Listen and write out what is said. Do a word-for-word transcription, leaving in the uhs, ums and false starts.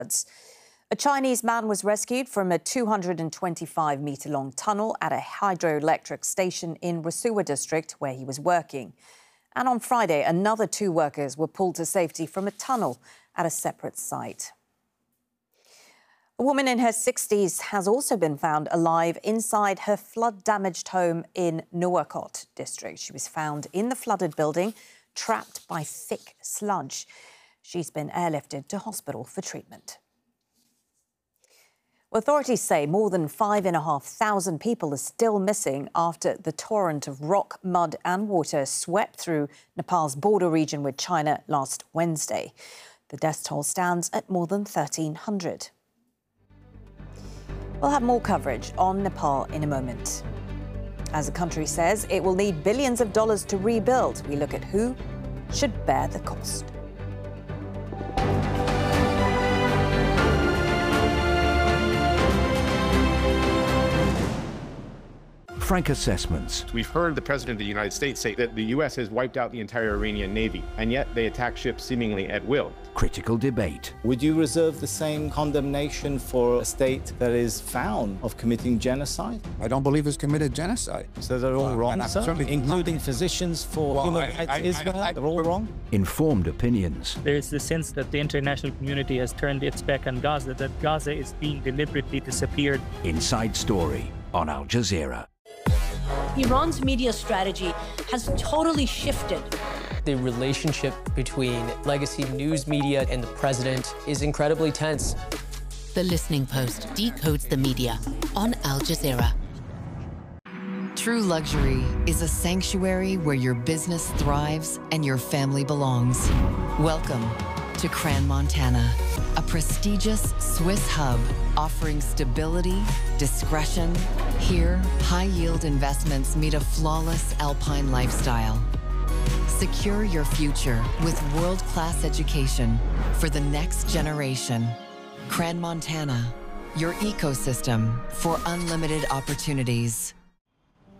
A Chinese man was rescued from a two hundred twenty-five metre long tunnel at a hydroelectric station in Rasuwa district where he was working. And on Friday, another two workers were pulled to safety from a tunnel at a separate site. A woman in her sixties has also been found alive inside her flood-damaged home in Nuwakot district. She was found in the flooded building, trapped by thick sludge. She's been airlifted to hospital for treatment. Authorities say more than five and a half thousand people are still missing after the torrent of rock, mud and water swept through Nepal's border region with China last Wednesday. The death toll stands at more than thirteen hundred. We'll have more coverage on Nepal in a moment. As the country says, it will need billions of dollars to rebuild. We look at who should bear the cost. Frank Assessments. We've heard the President of the United States say that the U S has wiped out the entire Iranian Navy, and yet they attack ships seemingly at will. Critical debate. Would you reserve the same condemnation for a state that is found of committing genocide? I don't believe it's committed genocide. So they're all Well, wrong, and sir? certainly- Including physicians for Well, human I- rights I- Israel? I- I- they're all wrong? Informed opinions. There is the sense that the international community has turned its back on Gaza, that Gaza is being deliberately disappeared. Inside Story on Al Jazeera. Iran's media strategy has totally shifted. The relationship between legacy news media and the president is incredibly tense. The Listening Post decodes the media on Al Jazeera. True luxury is a sanctuary where your business thrives and your family belongs. Welcome to Crans-Montana, a prestigious Swiss hub offering stability, discretion. Here, high-yield investments meet a flawless alpine lifestyle. Secure your future with world-class education for the next generation. Crans-Montana, your ecosystem for unlimited opportunities.